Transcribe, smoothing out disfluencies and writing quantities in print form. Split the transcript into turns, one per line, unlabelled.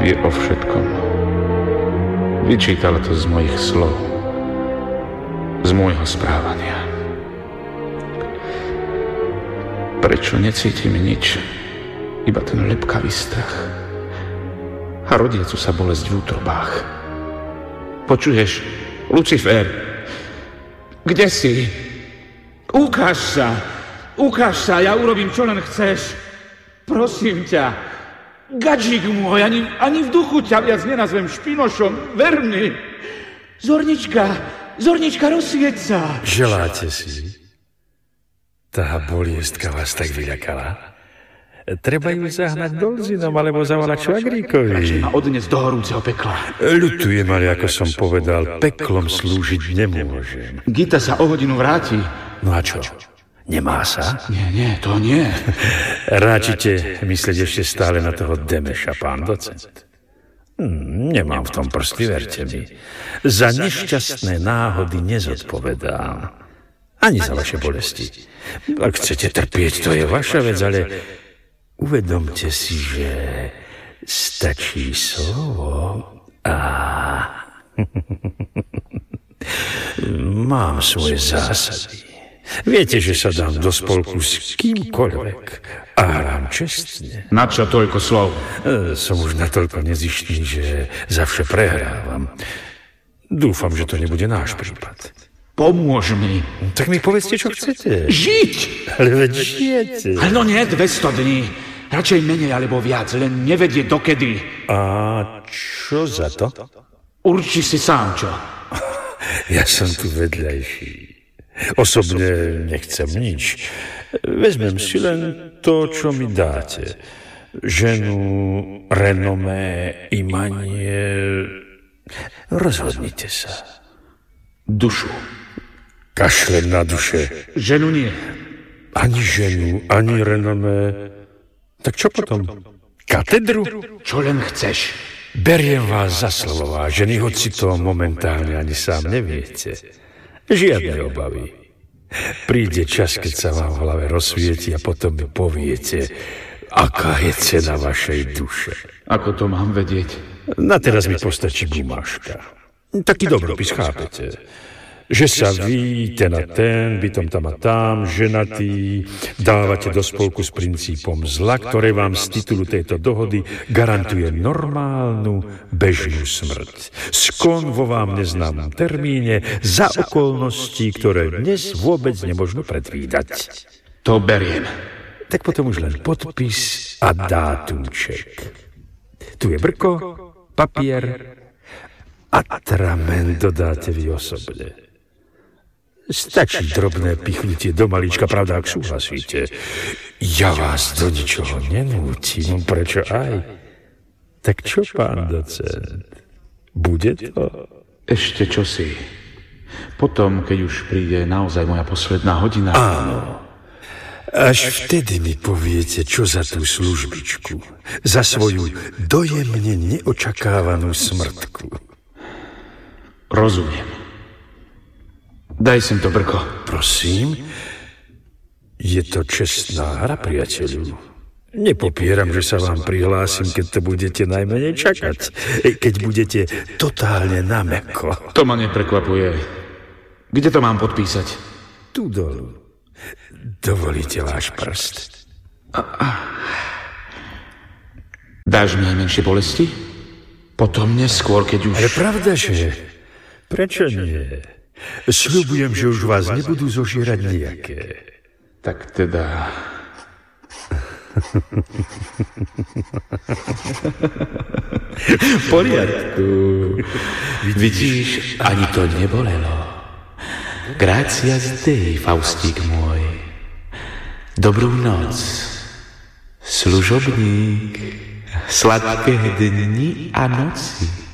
vie o všetkom. Vyčítala to z mojich slov, z môjho správania. Prečo necítim nič? Iba ten lepkavý strach a rodiacu sa bolesť v útrobách. Počuješ, Lucifer? Kde si? Ukáž sa, ja urobím, čo len chceš. Prosím ťa, gadžík môj, ani v duchu ťa viac nenazvem špinošom, ver mi. Zornička, rozsvieť sa.
Želáte si? Tá boliestka vás tak vyľakala? Treba ju zahnať dolzinom alebo zavolať švagríkovi.
Radšej ma odnes do horúceho pekla.
Ľutujem, ale ako som povedal, peklom slúžiť nemôžem.
Gita sa o hodinu vráti.
No a čo? Nemá sa?
Nie, to nie.
Ráčite myslieť ešte stále na toho Demeša, pán docent? Nemám v tom prsty, verte mi. Za nešťastné náhody nezodpovedám. Ani za vaše bolesti. Ak chcete trpieť, to je vaša vec, ale uvedomte si, že stačí slovo a... Mám svoje zásady. Viete, že sa dám do spolku s kýmkoľvek a hrám čestne.
Na čo toľko slov?
Som už natoľko nezištný, že zavše prehrávam. Dúfam, že to nebude náš prípad.
Pomôž mi.
Tak mi povedzte, čo chcete.
Žiť!
Ale veď žijete.
No nie 200 dní. Radšej menej alebo viac, len nevedie dokedy.
A čo za to?
Urči si sám čo.
Ja som tu vedľajší. Osobne nechcem nič. Vezmem si len to, čo mi dáte. Ženu, renomé, imanie. Rozhodnite sa.
Dušu.
Kašlem na duše.
Ženu nie.
Ani ženu, ani renomé. Tak čo potom? Katedru?
Čo len chceš.
Beriem vás za slová, ženy, hoci to momentálne ani sám neviete. Žiadne obavy. Príde čas, keď sa vám v hlave rozsvieti a potom mi poviete, aká je cena vašej duše.
Ako to mám vedieť?
Na teraz mi postačí bumáška. Taký dobropis, chápete? Že sa vy, ten a ten, bytom tam a tam, ženatý, dávate do spolku s princípom zla, ktoré vám z titulu tejto dohody garantuje normálnu, bežnú smrť. Skon vo vám neznámom termíne, za okolností, ktoré dnes vôbec nemožno predvídať.
To beriem.
Tak potom už len podpis a dátumček. Tu je brko, papier, atrament dodáte vy osobne. Stačí drobné pichnutie do malíčka, pravda, ak súhlasíte. Ja vás do ničoho nenútim, prečo aj? Tak čo, pán docent? Bude to?
Ešte čosi. Potom, keď už príde naozaj moja posledná hodina...
Áno. Až vtedy mi poviete, čo za tú službičku. Za svoju dojemne neočakávanú smrtku.
Rozumiem. Daj sem to brko.
Prosím? Je to čestná hra, priateľu. Nepopieram, že sa vám prihlásim, keď to budete najmenej čakať. Keď budete totálne namäko.
To ma neprekvapuje. Kde to mám podpísať?
Tu dolu. Dovolíte váš prst?
Dáš mi aj menšie bolesti? Potom neskôr, keď už...
Ale pravda, že... Prečo nie? Sľubujem, že už vás nebudú zožierať nejaké.
Tak teda... V poriadku. Vidíš, ani to nebolelo. Gracias Dei, Faustík môj. Dobrú noc, služobník. Sladké dni a noci.